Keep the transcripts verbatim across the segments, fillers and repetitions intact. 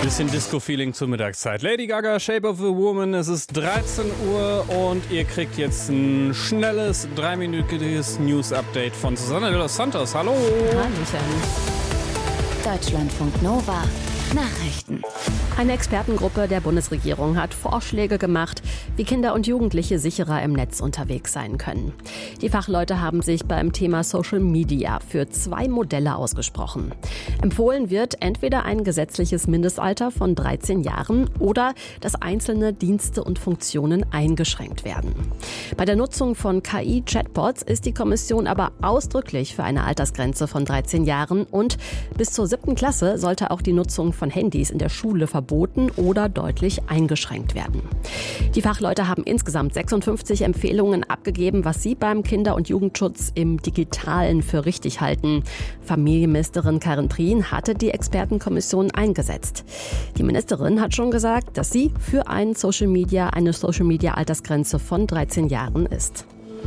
Bisschen Disco-Feeling zur Mittagszeit. Lady Gaga, Shape of a Woman. Es ist dreizehn Uhr und ihr kriegt jetzt ein schnelles, dreiminütiges News-Update von Susanne de los Santos. Hallo! Hallöchen. Deutschlandfunk Nova. Nachrichten. Eine Expertengruppe der Bundesregierung hat Vorschläge gemacht, wie Kinder und Jugendliche sicherer im Netz unterwegs sein können. Die Fachleute haben sich beim Thema Social Media für zwei Modelle ausgesprochen. Empfohlen wird entweder ein gesetzliches Mindestalter von dreizehn Jahren oder dass einzelne Dienste und Funktionen eingeschränkt werden. Bei der Nutzung von K I-Chatbots ist die Kommission aber ausdrücklich für eine Altersgrenze von dreizehn Jahren und bis zur siebten Klasse sollte auch die Nutzung von Handys in der Schule verboten oder deutlich eingeschränkt werden. Die Fachleute haben insgesamt sechsundfünfzig Empfehlungen abgegeben, was sie beim Kinder- und Jugendschutz im Digitalen für richtig halten. Familienministerin Karin Prien hatte die Expertenkommission eingesetzt. Die Ministerin hat schon gesagt, dass sie für ein Social Media, eine Social-Media-Altersgrenze von dreizehn Jahren ist.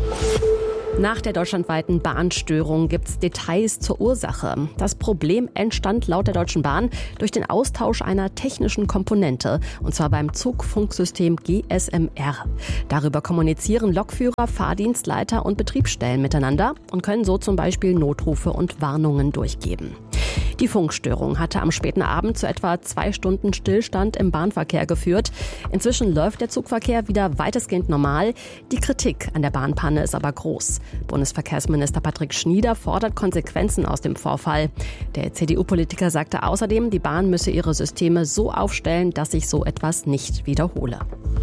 Nach der deutschlandweiten Bahnstörung gibt es Details zur Ursache. Das Problem entstand laut der Deutschen Bahn durch den Austausch einer technischen Komponente, und zwar beim Zugfunksystem G S M R. Darüber kommunizieren Lokführer, Fahrdienstleiter und Betriebsstellen miteinander und können so zum Beispiel Notrufe und Warnungen durchgeben. Die Funkstörung hatte am späten Abend zu etwa zwei Stunden Stillstand im Bahnverkehr geführt. Inzwischen läuft der Zugverkehr wieder weitestgehend normal. Die Kritik an der Bahnpanne ist aber groß. Bundesverkehrsminister Patrick Schnieder fordert Konsequenzen aus dem Vorfall. Der C D U-Politiker sagte außerdem, die Bahn müsse ihre Systeme so aufstellen, dass sich so etwas nicht wiederhole.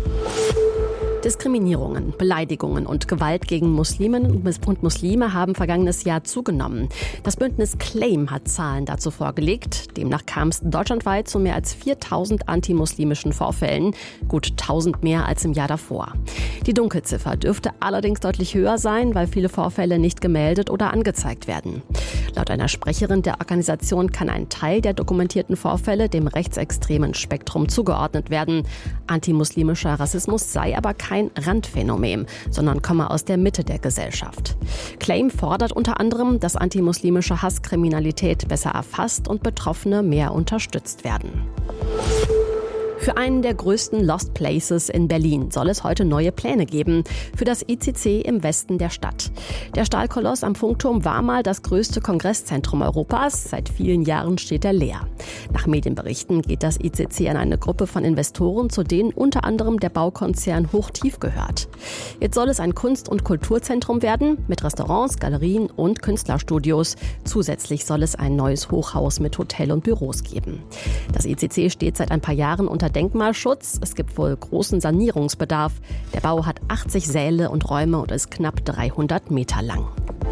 Diskriminierungen, Beleidigungen und Gewalt gegen Musliminnen und Muslime haben vergangenes Jahr zugenommen. Das Bündnis Claim hat Zahlen dazu vorgelegt. Demnach kam es deutschlandweit zu mehr als viertausend antimuslimischen Vorfällen, gut tausend mehr als im Jahr davor. Die Dunkelziffer dürfte allerdings deutlich höher sein, weil viele Vorfälle nicht gemeldet oder angezeigt werden. Laut einer Sprecherin der Organisation kann ein Teil der dokumentierten Vorfälle dem rechtsextremen Spektrum zugeordnet werden. Antimuslimischer Rassismus sei aber kein Randphänomen, sondern komme aus der Mitte der Gesellschaft. Claim fordert unter anderem, dass antimuslimische Hasskriminalität besser erfasst und Betroffene mehr unterstützt werden. Für einen der größten Lost Places in Berlin soll es heute neue Pläne geben für das I C C im Westen der Stadt. Der Stahlkoloss am Funkturm war mal das größte Kongresszentrum Europas. Seit vielen Jahren steht er leer. Nach Medienberichten geht das I C C an eine Gruppe von Investoren, zu denen unter anderem der Baukonzern Hochtief gehört. Jetzt soll es ein Kunst- und Kulturzentrum werden mit Restaurants, Galerien und Künstlerstudios. Zusätzlich soll es ein neues Hochhaus mit Hotel und Büros geben. Das I C C steht seit ein paar Jahren unter Denkmalschutz. Es gibt wohl großen Sanierungsbedarf. Der Bau hat achtzig Säle und Räume und ist knapp dreihundert Meter lang.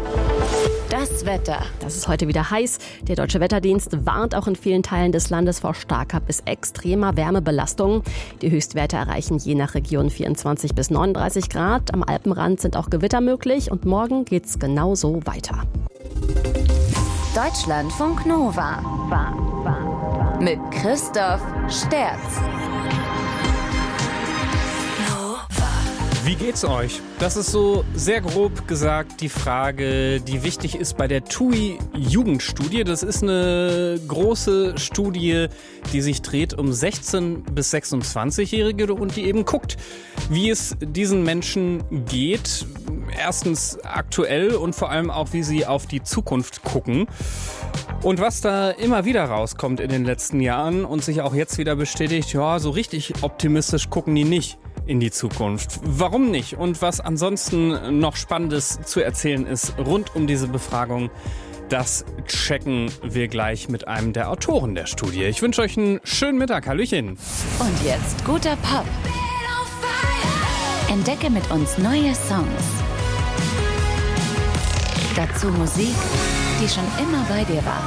Das Wetter. Das ist heute wieder heiß. Der Deutsche Wetterdienst warnt auch in vielen Teilen des Landes vor starker bis extremer Wärmebelastung. Die Höchstwerte erreichen je nach Region vierundzwanzig bis neununddreißig Grad. Am Alpenrand sind auch Gewitter möglich und morgen geht's genauso weiter. Deutschlandfunk Nova. Mit Christoph Sterz. Wie geht's euch? Das ist so sehr grob gesagt die Frage, die wichtig ist bei der T U I-Jugendstudie. Das ist eine große Studie, die sich dreht um sechzehn- bis sechsundzwanzigjährige und die eben guckt, wie es diesen Menschen geht. Erstens aktuell und vor allem auch, wie sie auf die Zukunft gucken. Und was da immer wieder rauskommt in den letzten Jahren und sich auch jetzt wieder bestätigt, ja, so richtig optimistisch gucken die nicht in die Zukunft. Warum nicht? Und was ansonsten noch Spannendes zu erzählen ist rund um diese Befragung, das checken wir gleich mit einem der Autoren der Studie. Ich wünsche euch einen schönen Mittag. Hallöchen. Und jetzt guter Pop. Entdecke mit uns neue Songs. Dazu Musik, die schon immer bei dir war.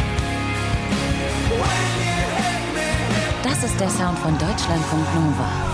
Das ist der Sound von Deutschlandfunk Nova.